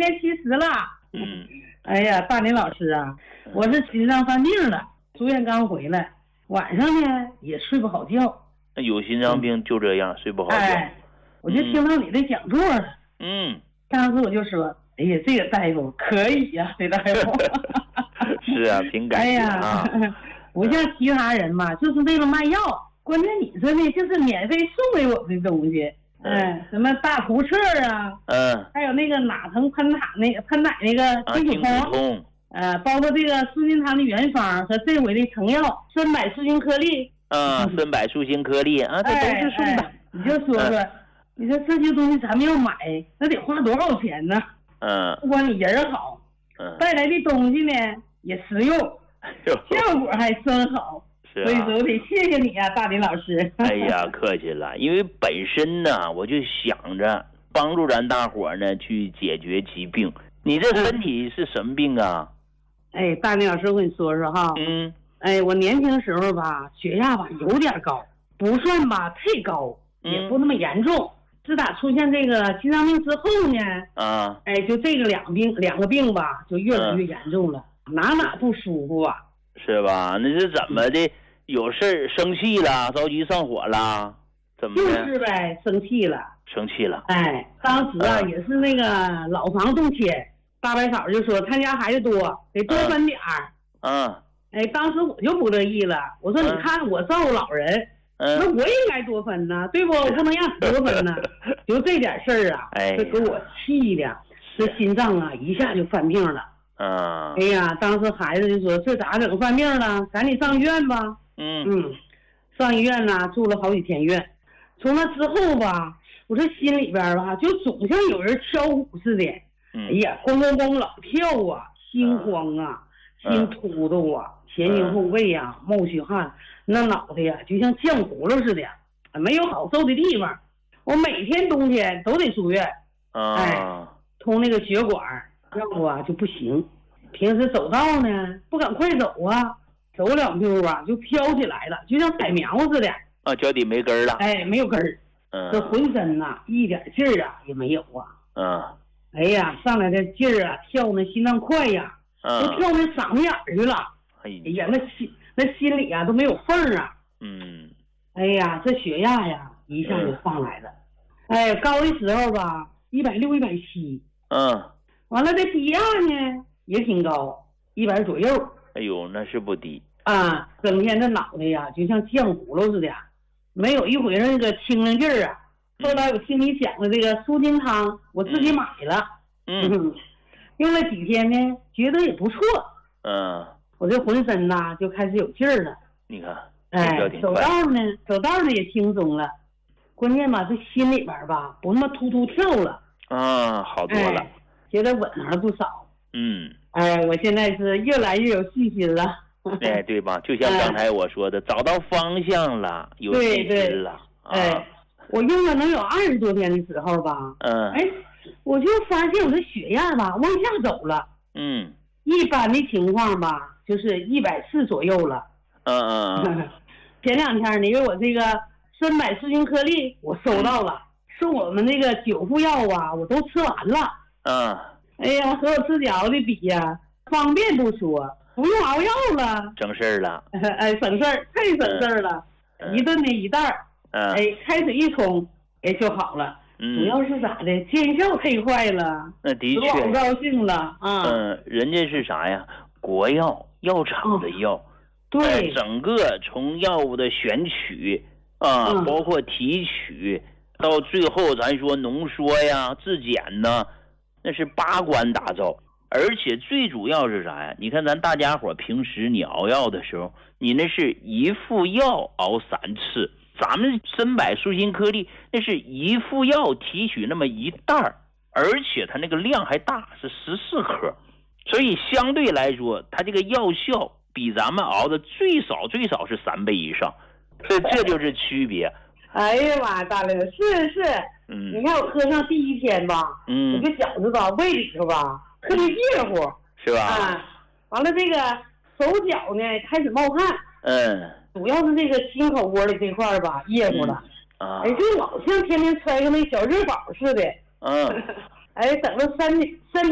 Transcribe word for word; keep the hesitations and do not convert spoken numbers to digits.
年七十了。 嗯， 哎呀，大林老师啊，我是心脏犯病了，住院刚回来，晚上呢也睡不好觉。 有心脏病就这样，睡不好觉。 哎，我就听到你的讲座了。 嗯， 当时我就说，哎呀，这个大夫可以呀、啊，这大夫。 是啊，挺感谢啊。 哎呀，不像其他人嘛，就是为了卖药。关键你这呢，就是免费送给我的东西。嗯，什么大图册啊， 嗯， 还有那个哪疼喷塔那个喷奶那个金普通， 呃，包括这个舒筋汤的原方和这回的成药参柏舒筋颗粒。 啊，参柏舒筋颗粒啊，这都是送的。 哎哎、你就说说，嗯、你说这些东西咱们要买，那得花多少钱呢？ 嗯， 不光你人好，嗯，带来的东西呢也实用，效果还真好。 是啊， 所以说我得谢谢你啊，大林老师。 哎呀，客气了，因为本身呢，我就想着帮助咱大伙呢去解决疾病。你这身体是什么病啊？ 嗯、哎，大林老师，我跟你说说哈。 嗯。 哎，我年轻时候吧，血压吧有点高，不算吧太高，也不那么严重。自打出现这个心脏病之后呢， 啊， 哎，就这个两病两个病吧，就越来越严重了，嗯、哪哪不舒服啊？ 是吧？那是怎么的？有事儿生气了，着急上火了，怎么的？ 就是呗，生气了， 生气了。 哎，当时啊、嗯、也是那个老房动迁，大白嫂就说他家孩子多，得多分点儿。 嗯。嗯哎，当时我就不乐意了，我说你看我照顾老人，嗯、那我也应该多分呢，对不？我不能让你多分呢。就这点事儿啊， 哎， 这给我气的，这心脏啊一下就犯病了。 嗯， 哎呀，当时孩子就说这咋整犯病了？赶紧上医院吧。 嗯嗯，上医院呢住了好几天院，从那之后吧，我这心里边吧就总像有人敲鼓似的。 嗯、 哎呀，咣咣咣老跳啊，心慌啊，嗯、心突突啊。前倾后背呀、啊，冒虚汗，那脑袋呀就像浆葫芦似的，没有好受的地方。我每天冬天都得住院， 啊、 哎，通那个血管，要不啊就不行。平时走道呢不敢快走啊，走两步啊就飘起来了，就像踩苗似的。 啊，脚底没根了。 哎，没有根儿。 嗯， 这浑身呐、啊、一点劲儿啊也没有啊。 嗯。 哎呀，上来的劲儿啊，跳那心脏快呀， 嗯， 都跳那嗓子眼儿去了。哎呀，那心那心里啊都没有缝儿啊。 嗯。 哎呀，这血压呀一下就上来了。嗯、哎，高的时候吧，一百六、一百七。 嗯。 完了，这低压呢也挺高，一百左右。 哎呦，那是不低啊！整天这脑袋呀就像浆葫芦似的，没有一回那个清灵劲儿啊。后来我听你讲的这个舒筋汤，我自己买了。 嗯。 嗯用了几天呢，觉得也不错。 嗯。 我这浑身呐就开始有劲儿了， 你看， 哎，走道呢，走道呢也轻松了，关键吧，这心里边吧不那么突突跳了， 啊，好多了， 哎、觉得稳当了不少。 嗯， 哎，我现在是越来越有信心了。 哎，对吧？就像刚才我说的，哎、找到方向了，有信心了。 对对，哎、啊，我用了能有二十多天的时候吧， 嗯， 哎，我就发现我的血压吧往下走了， 嗯， 一般的情况吧。就是一百四左右了。 嗯嗯嗯。 前两天呢，因为我这个参柏舒筋颗粒我收到了，是我们那个九副药啊，我都吃完了。 嗯。 哎呀，和我吃饺子的比呀，方便不说，不用熬药了， 省事儿了。 哎，省事儿，太省事儿了。嗯、一顿的一袋儿， 嗯， 哎，开水一冲，哎就好了。 嗯。 主要是咋的？见效太快了。 那的确。 老高兴了啊。 嗯，人家是啥呀？国药。药厂的药， 哦、对、 呃，整个从药物的选取啊、呃嗯，包括提取，到最后咱说浓缩呀、制碱呢，那是八关打造。而且最主要是啥呀？你看咱大家伙平时你熬药的时候，你那是一副药熬三次，咱们参柏舒筋颗粒那是一副药提取那么一袋儿，而且它那个量还大，是十四颗。所以相对来说，它这个药效比咱们熬的最少最少是三倍以上，所以这就是区别。 哎呀妈，大磊，是是， 嗯， 你看我喝上第一天吧， 嗯， 我这饺子吧，胃里头吧特别热乎， 是吧？ 啊，完了这个手脚呢开始冒汗， 嗯， 主要是这个心口窝里这块吧热乎了， 嗯、啊， 哎，就老像天天揣个那小热宝似的， 嗯， 哎，等了三三。